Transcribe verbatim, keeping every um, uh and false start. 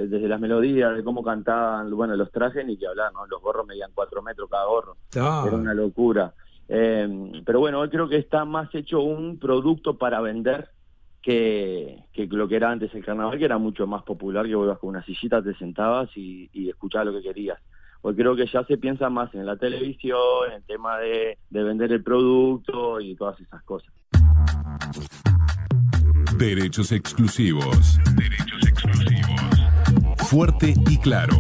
desde, desde las melodías, de cómo cantaban, bueno, los trajes, ni que hablar, ¿no? Los gorros medían cuatro metros cada gorro. Ah. Era una locura. Eh, pero bueno, hoy creo que está más hecho un producto para vender que, que lo que era antes el carnaval, que era mucho más popular, que vos ibas con una sillita, te sentabas y, y escuchabas lo que querías. Hoy creo que ya se piensa más en la televisión, en el tema de, de vender el producto y todas esas cosas. Derechos exclusivos. Derechos exclusivos. Fuerte y claro.